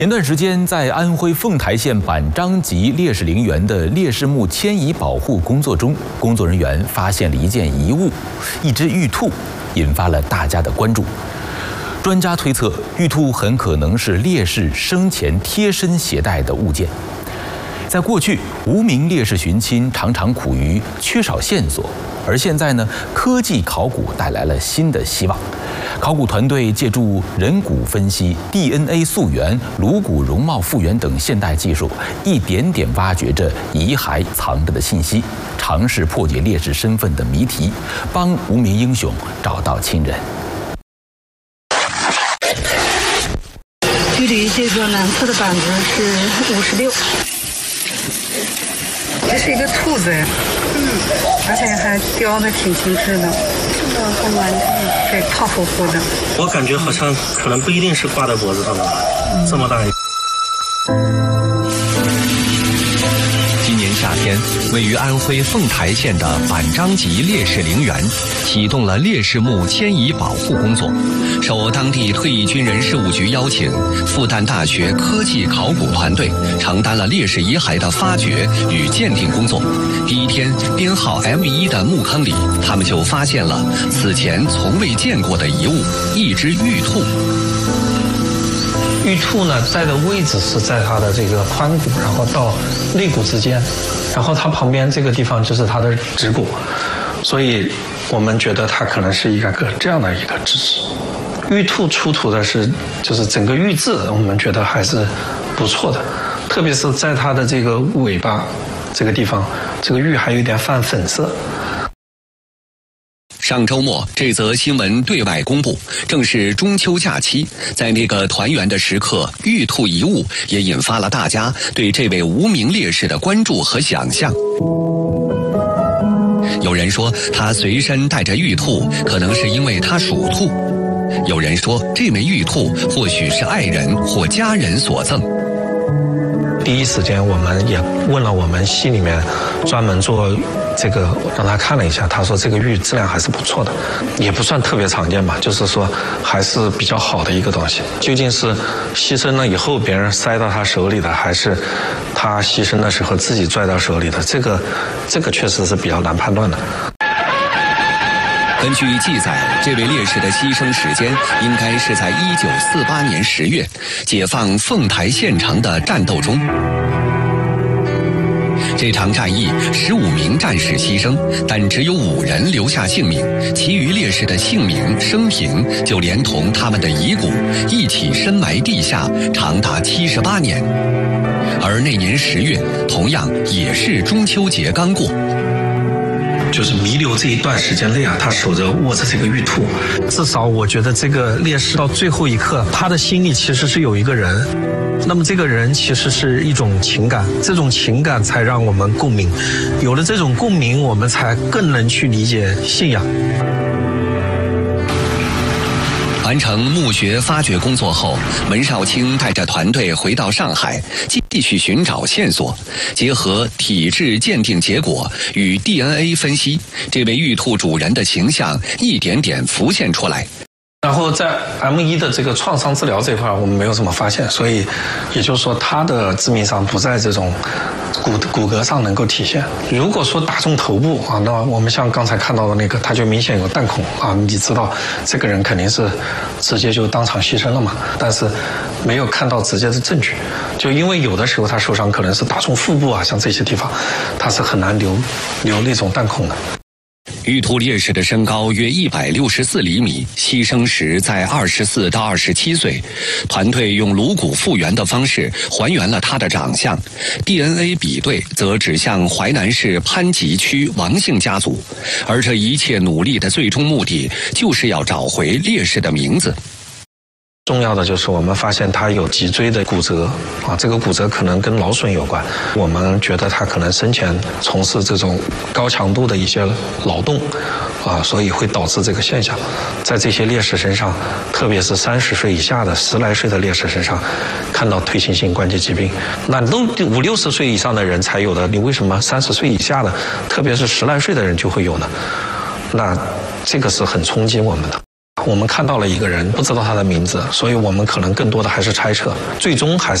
前段时间，在安徽凤台县板张集烈士陵园的烈士墓迁移保护工作中，工作人员发现了一件遗物——一只玉兔，引发了大家的关注。专家推测，玉兔很可能是烈士生前贴身携带的物件。在过去，无名烈士寻亲常常苦于缺少线索，而现在呢，科技考古带来了新的希望。考古团队借助人骨分析、DNA 溯源、颅骨容貌复原等现代技术，一点点挖掘着遗骸藏着的信息，尝试破解烈士身份的谜题，帮无名英雄找到亲人。 距离这个南侧的板子是56。这是一个兔子，而且还雕的挺精致的，还蛮对，胖乎乎的。 我感觉好像可能不一定是挂在脖子上的，这么大一个。 今年夏天，位于安徽凤台县的板张集烈士陵园启动了烈士墓迁移保护工作。受当地退役军人事务局邀请，复旦大学科技考古团队承担了烈士遗骸的发掘与鉴定工作。第一天，编号 M1的墓坑里，他们就发现了此前从未见过的遗物——一只玉兔。 玉兔呢，在的位置是在它的这个髋骨，然后到肋骨之间，然后它旁边这个地方就是它的指骨，所以我们觉得它可能是一个这样的一个姿势。玉兔出土的就是整个玉质，我们觉得还是不错的，特别是在它的这个尾巴这个地方，这个玉还有点泛粉色。 上周末，这则新闻对外公布，正是中秋假期，在那个团圆的时刻，玉兔遗物也引发了大家对这位无名烈士的关注和想象。有人说他随身带着玉兔，可能是因为他属兔；有人说这枚玉兔或许是爱人或家人所赠。 第一时间我们也问了我们系里面专门做这个，让他看了一下，他说这个玉质量还是不错的，也不算特别常见吧，就是说还是比较好的一个东西。究竟是牺牲了以后别人塞到他手里的，还是他牺牲的时候自己拽到手里的，这个确实是比较难判断的。 根据记载，这位烈士的牺牲时间应该是在1948年10月，解放凤台县城的战斗中。这场战役15名战士牺牲，但只有5人留下性命，其余烈士的姓名、生平就连同他们的遗骨一起深埋地下，长达78年。而那年10月，同样也是中秋节刚过。 就是弥留这一段时间内啊，他手着握着这个玉兔，至少我觉得这个烈士到最后一刻，他的心里其实是有一个人，那么这个人其实是一种情感，这种情感才让我们共鸣，有了这种共鸣，我们才更能去理解信仰。 完成墓穴发掘工作后，文少卿带着团队回到上海，继续寻找线索，结合体质鉴定结果与 DNA 分析，这位玉兔主人的形象一点点浮现出来。 然后在 M1的这个创伤治疗这块，我们没有什么发现，所以也就是说他的致命伤不在这种骨骼上能够体现。如果说打中头部啊，那我们像刚才看到的那个，他就明显有弹孔啊，你知道这个人肯定是直接就当场牺牲了嘛，但是没有看到直接的证据，就因为有的时候他受伤可能是打中腹部啊，像这些地方，他是很难留那种弹孔的。 玉兔烈士的身高约164厘米，牺牲时在24到27岁。团队用颅骨复原的方式还原了他的长相 ，DNA 比对则指向淮南市潘集区王姓家族。而这一切努力的最终目的，就是要找回烈士的名字。 重要的就是我们发现他有脊椎的骨折啊，这个骨折可能跟劳损有关。我们觉得他可能生前从事这种高强度的一些劳动啊，所以会导致这个现象。在这些烈士身上，特别是30岁以下的10来岁的烈士身上，看到退行性关节疾病，那都50、60岁以上的人才有的，你为什么30岁以下的，特别是10来岁的人就会有呢？那这个是很冲击我们的。 我们看到了一个人，不知道他的名字，所以我们可能更多的还是猜测，最终还是